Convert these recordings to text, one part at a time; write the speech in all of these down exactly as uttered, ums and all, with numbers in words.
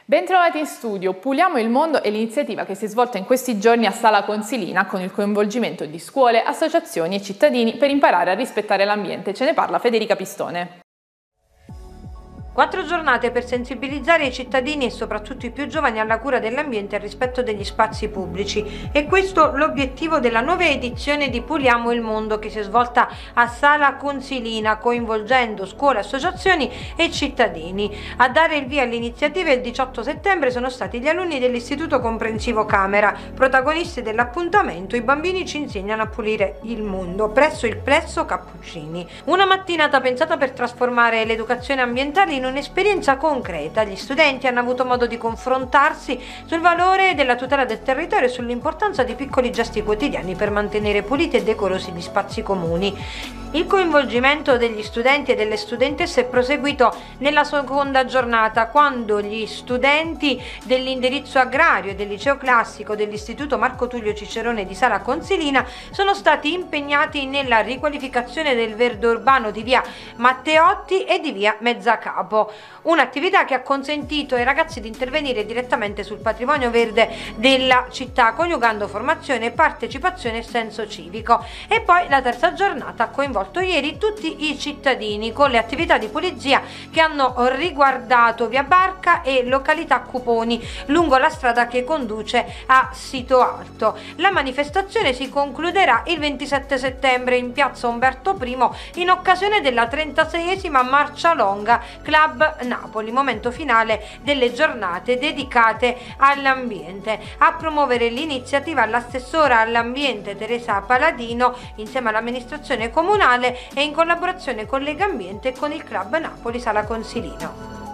Bentrovati in studio, Puliamo il mondo è l'iniziativa che si è svolta in questi giorni a Sala Consilina con il coinvolgimento di scuole, associazioni e cittadini per imparare a rispettare l'ambiente. Ce ne parla Federica Pistone. Quattro giornate per sensibilizzare i cittadini e soprattutto i più giovani alla cura dell'ambiente e al rispetto degli spazi pubblici. E questo l'obiettivo della nuova edizione di Puliamo il mondo che si è svolta a Sala Consilina coinvolgendo scuole, associazioni e cittadini. A dare il via all'iniziativa il diciotto settembre sono stati gli alunni dell'Istituto Comprensivo Camera, protagonisti dell'appuntamento I bambini ci insegnano a pulire il mondo presso il Plesso Cappuccini. Una mattinata pensata per trasformare l'educazione ambientale in un'esperienza concreta. Gli studenti hanno avuto modo di confrontarsi sul valore della tutela del territorio e sull'importanza di piccoli gesti quotidiani per mantenere puliti e decorosi gli spazi comuni. Il coinvolgimento degli studenti e delle studentesse è proseguito nella seconda giornata, quando gli studenti dell'indirizzo agrario e del liceo classico dell'Istituto Marco Tullio Cicerone di Sala Consilina sono stati impegnati nella riqualificazione del verde urbano di via Matteotti e di via Mezzacapo, un'attività che ha consentito ai ragazzi di intervenire direttamente sul patrimonio verde della città, coniugando formazione, partecipazione e senso civico. E poi la terza giornata ha coinvolto ieri tutti i cittadini con le attività di pulizia che hanno riguardato via Barca e località Cuponi lungo la strada che conduce a Sito Alto. La manifestazione si concluderà il ventisette settembre in piazza Umberto Primo in occasione della trentaseiesima Marcia Longa Club Napoli, momento finale delle giornate dedicate all'ambiente. A promuovere l'iniziativa l'assessora all'ambiente Teresa Paladino insieme all'amministrazione comunale e in collaborazione con Legambiente e con il Club Napoli Sala Consilina.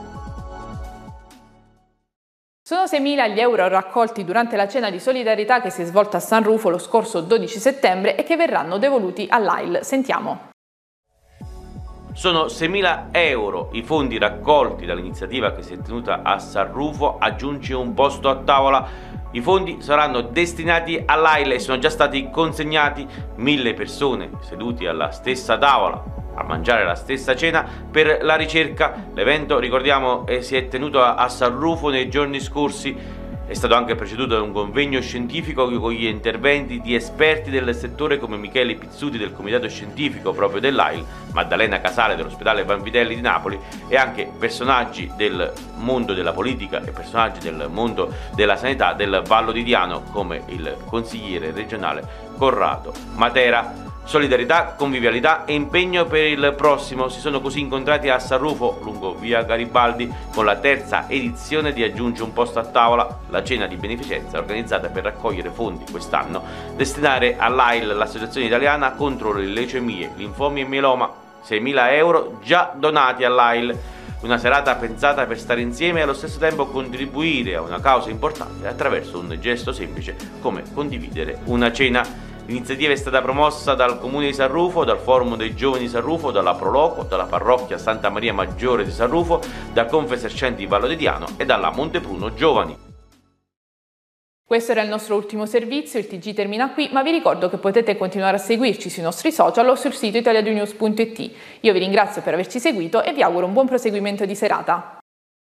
Sono seimila gli euro raccolti durante la cena di solidarietà che si è svolta a San Rufo lo scorso dodici settembre e che verranno devoluti all'A I L. Sentiamo. Sono seimila euro i fondi raccolti dall'iniziativa che si è tenuta a San Rufo, aggiungi un posto a tavola. I fondi saranno destinati all'A I L e sono già stati consegnati. Mille persone seduti alla stessa tavola a mangiare la stessa cena per la ricerca. L'evento, ricordiamo, eh, si è tenuto a, a San Rufo nei giorni scorsi. È stato anche preceduto da un convegno scientifico con gli interventi di esperti del settore come Michele Pizzuti del comitato scientifico proprio dell'A I L, Maddalena Casale dell'ospedale Vanvitelli di Napoli e anche personaggi del mondo della politica e personaggi del mondo della sanità del Vallo di Diano come il consigliere regionale Corrado Matera. Solidarietà, convivialità e impegno per il prossimo si sono così incontrati a San Rufo, lungo via Garibaldi, con la terza edizione di Aggiungi un posto a tavola, la cena di beneficenza organizzata per raccogliere fondi quest'anno, destinare all'A I L, l'associazione italiana contro le leucemie, linfomi e mieloma, seimila euro già donati all'A I L. Una serata pensata per stare insieme e allo stesso tempo contribuire a una causa importante attraverso un gesto semplice come condividere una cena. L'iniziativa è stata promossa dal Comune di San Rufo, dal Forum dei Giovani di San Rufo, dalla Proloco, dalla Parrocchia Santa Maria Maggiore di San Rufo, da Confesercenti di Vallo di Diano e dalla Montepruno Giovani. Questo era il nostro ultimo servizio, il T G termina qui, ma vi ricordo che potete continuare a seguirci sui nostri social o sul sito italiadue news punto it. Io vi ringrazio per averci seguito e vi auguro un buon proseguimento di serata.